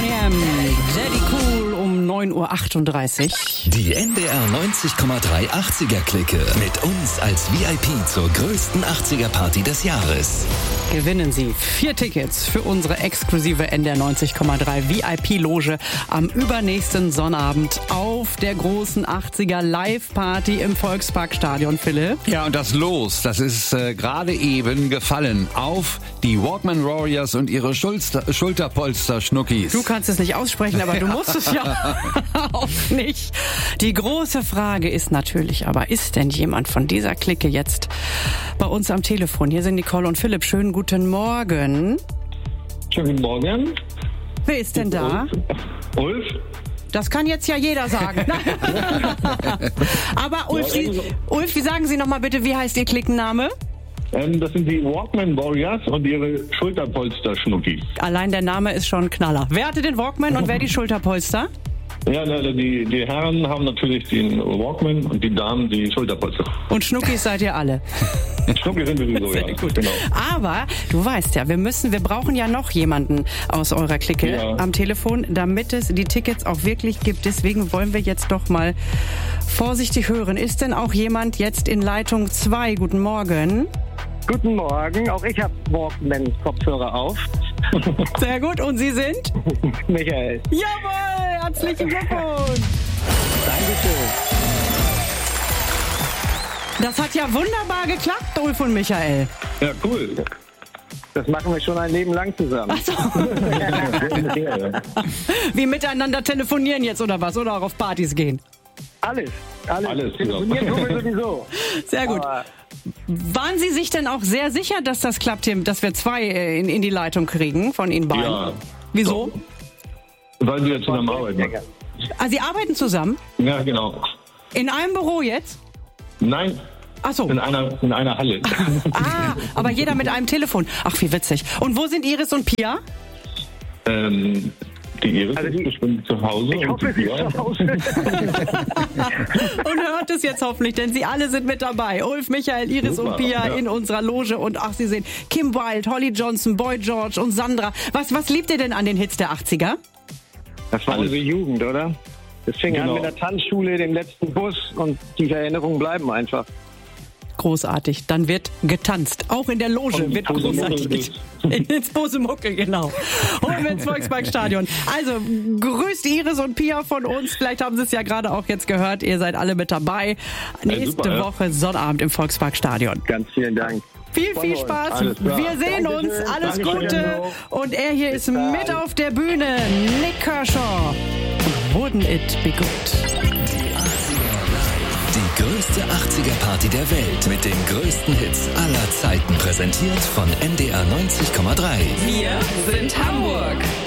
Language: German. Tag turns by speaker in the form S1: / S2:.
S1: R.E.M. Daddy Cool um 9.38 Uhr.
S2: Die NDR 90,3 80er-Clique mit uns als VIP zur größten 80er-Party des Jahres.
S1: Gewinnen Sie 4 Tickets für unsere exklusive NDR 90,3 VIP-Loge am übernächsten Sonnabend auf der großen 80er Live-Party im Volksparkstadion, Philipp.
S3: Ja, und das Los, das ist gerade eben gefallen auf die Walkman Warriors und ihre Schulterpolster-Schnuckis.
S1: Du kannst es nicht aussprechen, aber du musst es ja auch nicht. Die große Frage ist natürlich aber, ist denn jemand von dieser Clique jetzt bei uns am Telefon? Hier sind Nicole und Philipp. Schönen guten Morgen.
S4: Schönen guten Morgen.
S1: Wer ist denn da?
S4: Ulf.
S1: Das kann jetzt ja jeder sagen. Aber Ulf, wie sagen Sie nochmal bitte, wie heißt Ihr Cliquenname?
S4: Das sind die Walkman Warriors und ihre Schulterpolster-Schnuckis.
S1: Allein der Name ist schon ein Knaller. Wer hatte den Walkman und wer die Schulterpolster?
S4: Ja, die Herren haben natürlich den Walkman und die Damen die Schulterpolster.
S1: Und Schnuckis seid ihr alle.
S4: Schnuckis sind sowieso,
S1: Sehr
S4: ja.
S1: gut.
S4: Genau.
S1: Aber du weißt ja, wir brauchen ja noch jemanden aus eurer Clique am Telefon, damit es die Tickets auch wirklich gibt. Deswegen wollen wir jetzt doch mal vorsichtig hören. Ist denn auch jemand jetzt in Leitung 2? Guten Morgen.
S5: Guten Morgen, auch ich habe Walkman-Kopfhörer auf.
S1: Sehr gut, und Sie sind?
S5: Michael.
S1: Jawohl, herzlichen Glückwunsch.
S5: Dankeschön.
S1: Das hat ja wunderbar geklappt, Ulf und Michael.
S4: Ja, cool.
S5: Das machen wir schon ein Leben lang zusammen.
S1: Ach so. Wie miteinander telefonieren jetzt oder was? Oder auch auf Partys gehen?
S5: Alles.
S4: Genau.
S5: Telefonieren tun wir sowieso.
S1: Sehr gut.
S5: Aber
S1: waren Sie sich denn auch sehr sicher, dass das klappt hier, dass wir 2 in die Leitung kriegen von Ihnen beiden?
S4: Ja.
S1: Wieso?
S4: Weil sie jetzt zusammen arbeiten.
S1: Ah, Sie arbeiten zusammen?
S4: Ja, genau.
S1: In einem Büro jetzt?
S4: Nein,
S1: Ach so.
S4: in einer Halle.
S1: Ah, aber jeder mit einem Telefon. Ach, wie witzig. Und wo sind Iris und Pia?
S4: Die Iris ist bestimmt zu Hause.
S5: ich hoffe, sie ist zu Hause.
S1: Und hört es jetzt hoffentlich, denn Sie alle sind mit dabei. Ulf, Michael, Iris
S4: Super,
S1: und Pia
S4: ja.
S1: in unserer Loge. Und ach, Sie sehen Kim Wilde, Holly Johnson, Boy George und Sandra. Was liebt ihr denn an den Hits der 80er?
S5: Das war unsere Jugend, oder? Das fing an
S4: Genau.
S5: mit der Tanzschule, dem letzten Bus und die Erinnerungen bleiben einfach.
S1: Großartig. Dann wird getanzt. Auch in der Loge
S4: Und
S1: wird
S4: Posemuckel
S1: großartig. Ins Posemuckel, genau. Holen wir ins Volksparkstadion. Also, grüßt Iris und Pia von uns. Vielleicht haben Sie es ja gerade auch jetzt gehört. Ihr seid alle mit dabei. Nächste
S4: super, ja.
S1: Woche Sonnabend im Volksparkstadion.
S5: Ganz vielen Dank.
S1: Viel Spaß.
S4: Alles klar.
S1: Wir sehen
S5: Dankeschön.
S1: uns. Alles
S5: Dankeschön.
S1: Gute. Und er hier ist
S5: dann.
S1: mit auf der Bühne. Nick Kershaw. Wouldn't it be good?
S2: Die größte 80er-Party der Welt mit den größten Hits aller Zeiten. Präsentiert von NDR 90,3.
S6: Wir sind Hamburg.